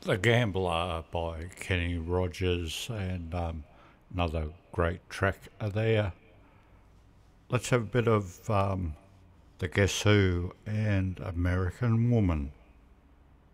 The Gambler by Kenny Rogers, and another great track there. Let's have a bit of The Guess Who and American Woman.